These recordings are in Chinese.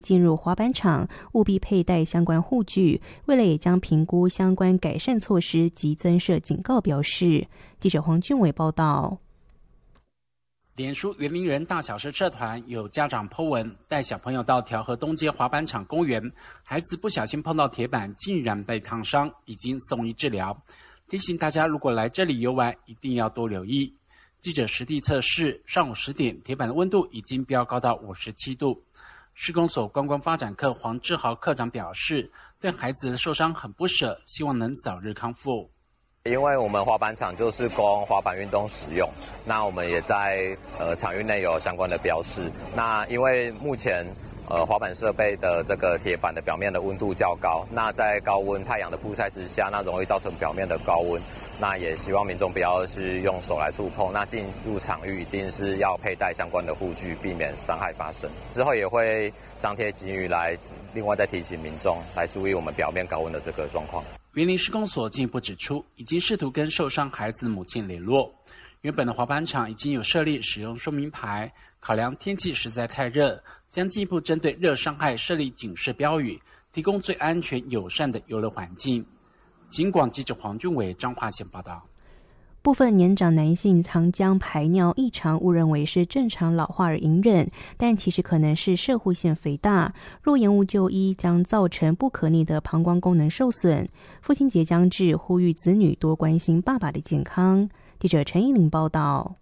进入滑板场务必佩戴相关护具，未来也将评估相关改善措施及增设警告标示。记者黄俊伟报道。 脸书园林人大小事社团有家长 po 文带小朋友到调和东街滑板场公园，孩子不小心碰到铁板，竟然被烫伤，已经送医治疗。提醒大家，如果来这里游玩，一定要多留意。记者实地测试，上午10点，铁板的温度已经飙高到57度。市公所观光发展课黄志豪课长表示，对孩子的受伤很不舍，希望能早日康复。 因为我们滑板场就是供滑板运动使用，那我们也在场域内有相关的标示。那因为目前滑板设备的这个铁板的表面的温度较高，那在高温太阳的曝晒之下，那容易造成表面的高温。那也希望民众不要是用手来触碰，那进入场域一定是要佩戴相关的护具，避免伤害发生。之后也会张贴警语来，另外再提醒民众来注意我们表面高温的这个状况。 云林市公所进一步指出，已经试图跟受伤孩子的母亲联络。原本的滑板场已经有设立使用说明牌，考量天气实在太热，将进一步针对热伤害设立警示标语，提供最安全友善的游乐环境。警广记者黄俊伟彰化县报道。 部分年长男性常将排尿异常误认为是正常老化而隐忍，但其实可能是攝護腺肥大，若延误就医将造成不可逆的膀胱功能受损。父亲节将至，呼吁子女多关心爸爸的健康。记者陈依玲报道。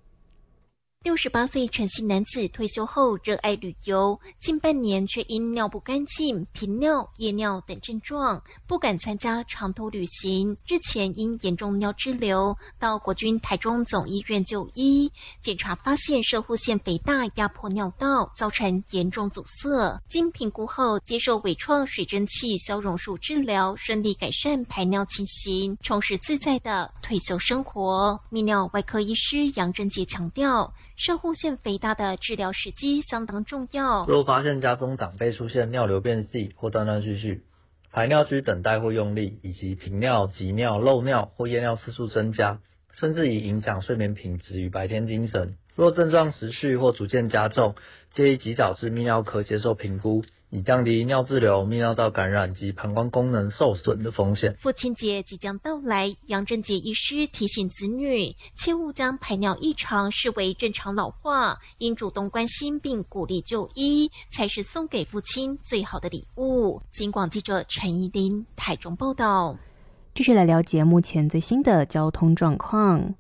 68岁陈姓男子退休后热爱旅游，近半年却因尿不干净、频尿、夜尿等症状，不敢参加长途旅行。日前因严重尿滞留，到国军台中总医院就医，检查发现攝護腺肥大压迫尿道，造成严重阻塞。经评估后，接受微创水蒸气消融术治疗，顺利改善排尿情形，充实自在的退休生活。泌尿外科医师杨贞杰强调，攝護腺肥大的治疗时机相当重要。 若发现家中长辈出现尿流变细或断断续续，排尿需等待或用力，以及频尿、急尿、漏尿或夜尿次数增加，甚至已影响睡眠品质与白天精神。若症状持续或逐渐加重，建议及早至泌尿科接受评估，以降低尿滞留、泌尿道感染及膀胱功能受损的风险。 父亲节即将到来，杨贞杰医师提醒子女，切勿将排尿异常视为正常老化，应主动关心并鼓励就医，才是送给父亲最好的礼物。警广记者陈怡琳台中报道。 继续来了解目前最新的交通状况。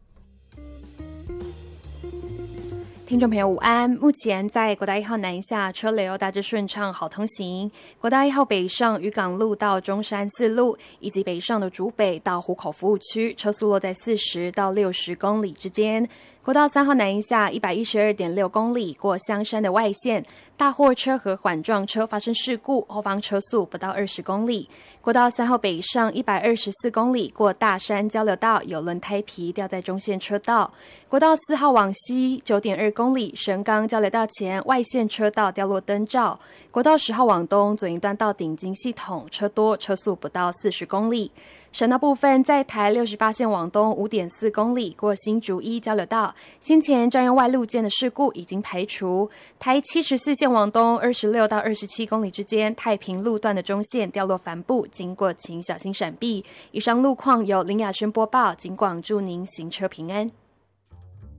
听众朋友午安，目前在国道1号南下车流大致顺畅，好通行。国道1号北上渔港路到中山四路，以及北上的竹北到湖口服务区，车速落在40到60公里之间。国道3号南下112.6公里过香山的外线，大货车和缓撞车发生事故，后方车速不到20公里。国道3号北上124公里过大山交流道，有轮胎皮掉在中线车道。国道4号往西9.2公里，神冈交流道前外线车道掉落灯罩。国道10号往东左营段到顶金系统车多，车速不到40公里。省道部分，在台68线往东5.4公里过新竹一交流道，先前占用外路件的事故已经排除。台74线往东26到27公里之间，太平路段的中线掉落帆布，经过请小心闪避。以上路况由林雅轩播报，警广祝您行车平安。